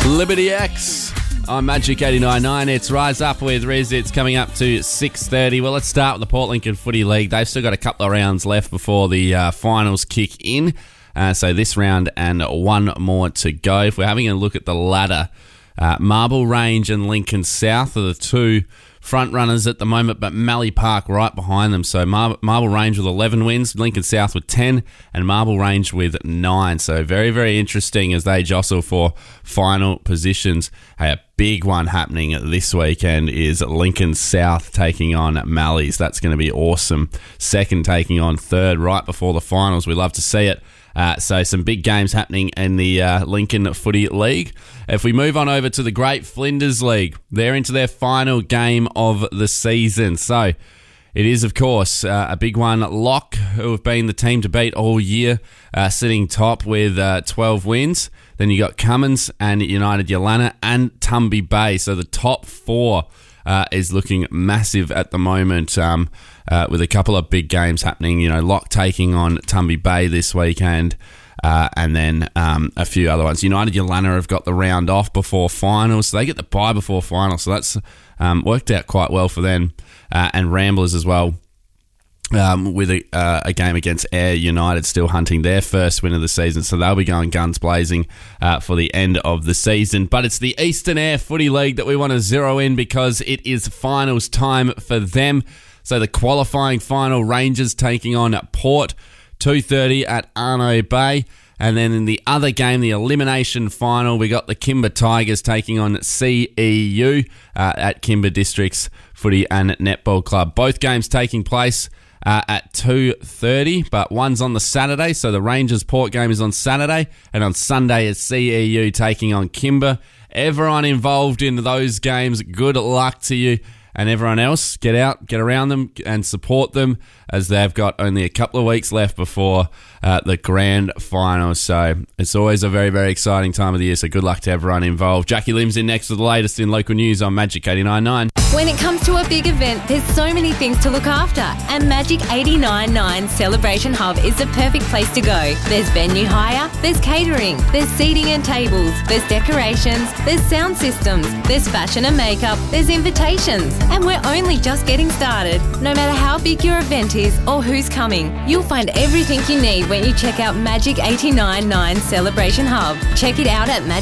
Liberty X on Magic 89.9. It's Rise Up with Riz. It's coming up to 6:30. Well, let's start with the Port Lincoln Footy League. They've still got a couple of rounds left before the finals kick in. So this round and one more to go. If we're having a look at the ladder, Marble Range and Lincoln South are the two front runners at the moment, but Mallee Park right behind them. So Marble Range with 11 wins, Lincoln South with 10, and Marble Range with 9. So very, very interesting as they jostle for final positions. Hey, a big one happening this weekend is Lincoln South taking on Mallees. That's going to be awesome. Second taking on third right before the finals. We love to see it. So some big games happening in the Lincoln Footy League. If we move on over to the Great Flinders League, they're into their final game of the season. So it is, of course, a big one. Lock, who have been the team to beat all year, sitting top with 12 wins. Then you got Cummins and United Yalana and Tumby Bay. So the top four is looking massive at the moment, with a couple of big games happening. You know, Lock taking on Tumby Bay this weekend, and then a few other ones. United Yalana have got the round off before finals, so they get the bye before finals. So that's worked out quite well for them. And Ramblers as well, with a game against Ayr United, still hunting their first win of the season. So they'll be going guns blazing for the end of the season. But it's the Eastern Ayr Footy League that we want to zero in because it is finals time for them. So the qualifying final, Rangers taking on Port, 2:30 at Arno Bay. And then in the other game, the elimination final, we got the Kimber Tigers taking on CEU at Kimber Districts Footy and Netball Club. Both games taking place at 2:30, but one's on the Saturday. So the Rangers Port game is on Saturday, and on Sunday is CEU taking on Kimber. Everyone involved in those games, good luck to you. And everyone else, get out, get around them and support them as they've got only a couple of weeks left before the grand final. So it's always a very, very exciting time of the year. So good luck to everyone involved. Jackie Lim's in next with the latest in local news on Magic 89.9. When it comes to a big event, there's so many things to look after, and Magic 89.9 Celebration Hub is the perfect place to go. There's venue hire, there's catering, there's seating and tables, there's decorations, there's sound systems, there's fashion and makeup, there's invitations, and we're only just getting started. No matter how big your event is or who's coming, you'll find everything you need when you check out Magic 89.9 Celebration Hub. Check it out at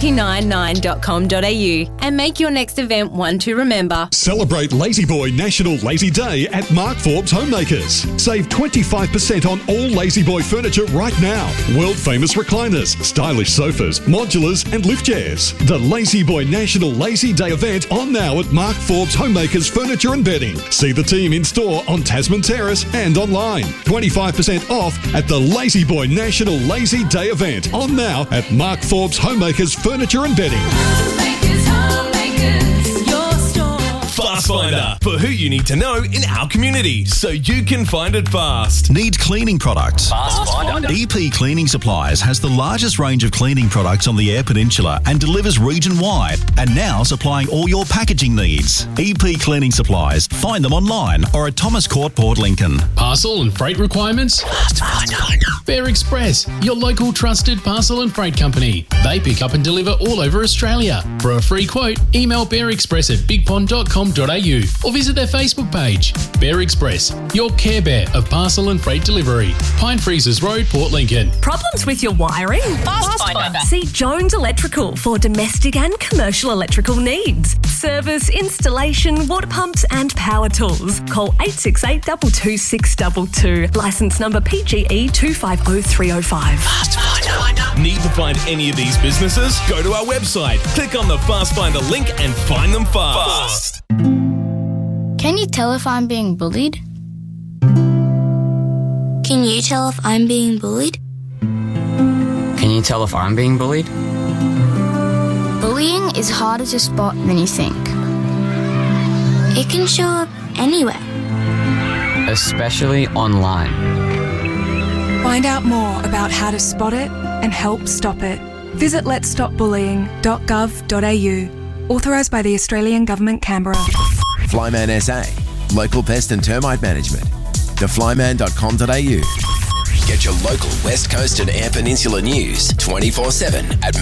magic899.com.au and make your next event one to remember. Celebrate Lazy Boy National Lazy Day at Mark Forbes Homemakers. Save 25% on all Lazy Boy furniture right now. World famous recliners, stylish sofas, modulars and lift chairs. The Lazy Boy National Lazy Day event on now at Mark Forbes Homemakers Furniture and Bedding. See the team in store on Tasman Terrace and online. 25% off at the Lazy Boy National Lazy Day event on now at Mark Forbes Homemakers Furniture and Bedding. Fast Finder, for who you need to know in our community, so you can find it fast. Need cleaning products? Fast Finder. EP Cleaning Supplies has the largest range of cleaning products on the Eyre Peninsula and delivers region-wide, and now supplying all your packaging needs. EP Cleaning Supplies. Find them online or at Thomas Court, Port Lincoln. Parcel and freight requirements? Fast Finder. Bear Express, your local trusted parcel and freight company. They pick up and deliver all over Australia. For a free quote, email bearexpress@bigpond.com.au or visit their Facebook page. Bear Express, your Care Bear of parcel and freight delivery. Pine Freezers Road, Port Lincoln. Problems with your wiring? Fast Finder. See Jones Electrical for domestic and commercial electrical needs. Service, installation, water pumps and power tools. Call 868 22622. Licence number PGE 250305. Fast Finder. Need to find any of these businesses? Go to our website, click on the Fast Finder link and find them fast. Can you tell if I'm being bullied? Can you tell if I'm being bullied? Can you tell if I'm being bullied? Bullying is harder to spot than you think. It can show up anywhere. Especially online. Find out more about how to spot it and help stop it. Visit letsstopbullying.gov.au. Authorised by the Australian Government, Canberra. Flyman SA, local pest and termite management. Theflyman.com.au. Get your local West Coast and Air Peninsula news 24/7 at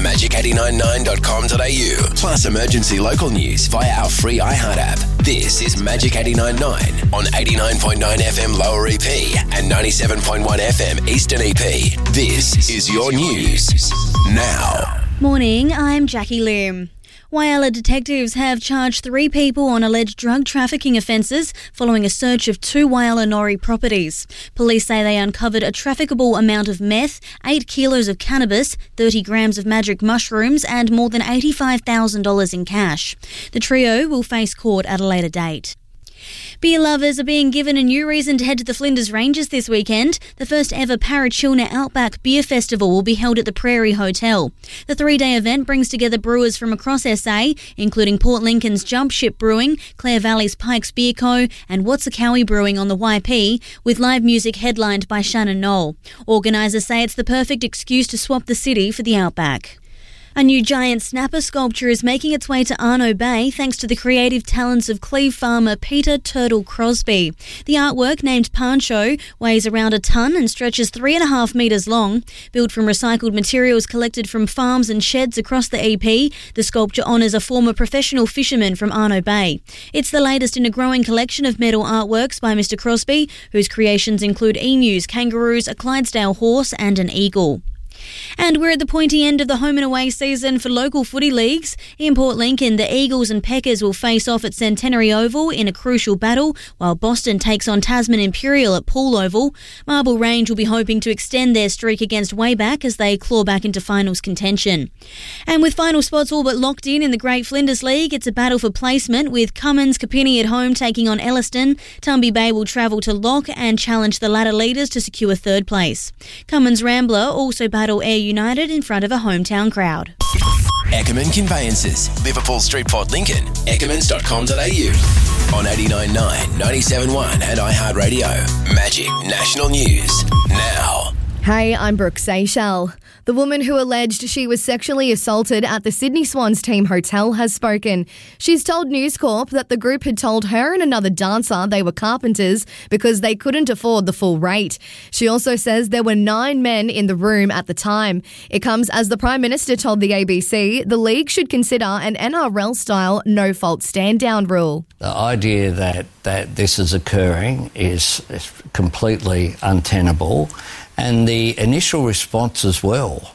magic899.com.au. Plus emergency local news via our free iHeart app. This is Magic 89.9 on 89.9 FM Lower EP and 97.1 FM Eastern EP. This is your news now. Morning, I'm Jackie Lim. Whyalla detectives have charged 3 people on alleged drug trafficking offences following a search of 2 Whyalla Norrie properties. Police say they uncovered a trafficable amount of meth, 8 kilos of cannabis, 30 grams of magic mushrooms and more than $85,000 in cash. The trio will face court at a later date. Beer lovers are being given a new reason to head to the Flinders Ranges this weekend. The first ever Parachilna Outback Beer Festival will be held at the Prairie Hotel. The 3-day event brings together brewers from across SA, including Port Lincoln's Jump Ship Brewing, Clare Valley's Pikes Beer Co and Watsakawi Brewing on the YP, with live music headlined by Shannon Knoll. Organisers say it's the perfect excuse to swap the city for the Outback. A new giant snapper sculpture is making its way to Arno Bay thanks to the creative talents of Cleve farmer Peter Turtle Crosby. The artwork, named Pancho, weighs around a tonne and stretches 3.5 metres long. Built from recycled materials collected from farms and sheds across the EP, the sculpture honours a former professional fisherman from Arno Bay. It's the latest in a growing collection of metal artworks by Mr Crosby, whose creations include emus, kangaroos, a Clydesdale horse and an eagle. And we're at the pointy end of the home and away season for local footy leagues. In Port Lincoln, the Eagles and Peckers will face off at Centenary Oval in a crucial battle, while Boston takes on Tasman Imperial at Poole Oval. Marble Range will be hoping to extend their streak against Wayback as they claw back into finals contention. And with final spots all but locked in the Great Flinders League, it's a battle for placement, with Cummins Kapini at home taking on Elliston. Tumby Bay will travel to Lock and challenge the ladder leaders to secure 3rd place. Cummins Rambler also battle Air United in front of a hometown crowd. Eckerman Conveyances, Liverpool Street, Port Lincoln, eckemans.com.au. On 89.9, 97.1 and iHeartRadio. Magic National News now. Hey, I'm Brooke Seychelles. The woman who alleged she was sexually assaulted at the Sydney Swans team hotel has spoken. She's told News Corp that the group had told her and another dancer they were carpenters because they couldn't afford the full rate. She also says there were 9 men in the room at the time. It comes as the Prime Minister told the ABC the league should consider an NRL-style no-fault stand-down rule. The idea that this is occurring is completely untenable. And the initial response as well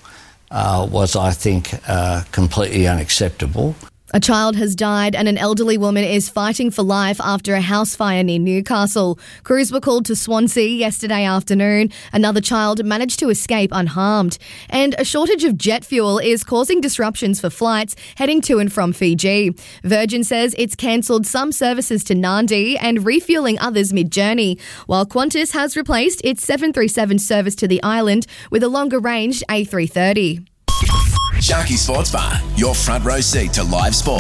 was, I think, completely unacceptable. A child has died and an elderly woman is fighting for life after a house fire near Newcastle. Crews were called to Swansea yesterday afternoon. Another child managed to escape unharmed. And a shortage of jet fuel is causing disruptions for flights heading to and from Fiji. Virgin says it's cancelled some services to Nadi and refuelling others mid-journey, while Qantas has replaced its 737 service to the island with a longer-range A330. Sharky Sports Bar, your front row seat to live sport.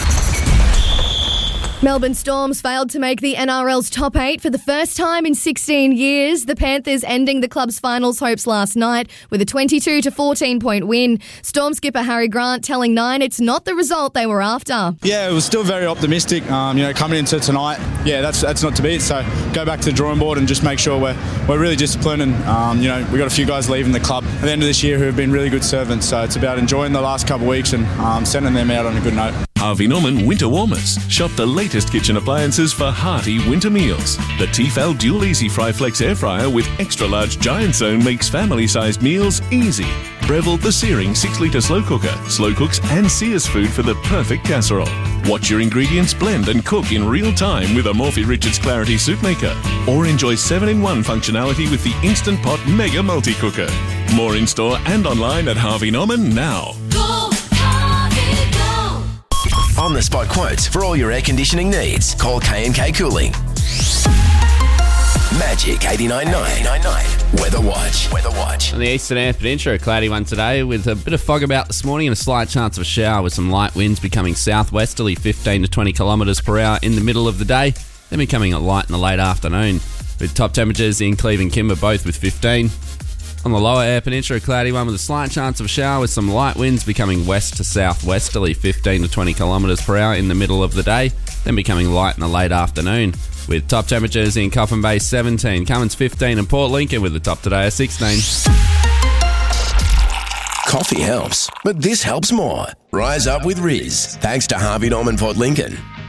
Melbourne Storms failed to make the NRL's top 8 for the first time in 16 years. The Panthers ending the club's finals hopes last night with a 22-14 point win. Storm skipper Harry Grant telling Nine it's not the result they were after. Yeah, it was still very optimistic. Coming into tonight, that's not to be it. So go back to the drawing board and just make sure we're really disciplined. And we got a few guys leaving the club at the end of this year who have been really good servants. So it's about enjoying the last couple of weeks and sending them out on a good note. Harvey Norman Winter Warmers. Shop the latest kitchen appliances for hearty winter meals. The Tefal Dual Easy Fry Flex Air Fryer with extra large giant zone makes family-sized meals easy. Breville the Searing 6-litre slow cooker. Slow cooks and sears food for the perfect casserole. Watch your ingredients blend and cook in real time with a Morphy Richards Clarity Soup Maker. Or enjoy 7-in-1 functionality with the Instant Pot Mega Multi-Cooker. More in store and online at Harvey Norman now. On-the-spot quotes for all your air conditioning needs. Call K&K Cooling. Magic 89.9. Weather Watch. On the Eastern Air Peninsula, a cloudy one today with a bit of fog about this morning and a slight chance of a shower with some light winds becoming southwesterly 15 to 20 kilometres per hour in the middle of the day, then becoming light in the late afternoon, with top temperatures in Cleve and Kimber both with 15. On the lower Air Peninsula, a cloudy one with a slight chance of a shower with some light winds becoming west to southwesterly 15 to 20 kilometres per hour in the middle of the day, then becoming light in the late afternoon. with top temperatures in Coffin Bay 17, Cummins 15 and Port Lincoln with the top today at 16. Coffee helps, but this helps more. Rise up with Riz. Thanks to Harvey Norman Port Lincoln.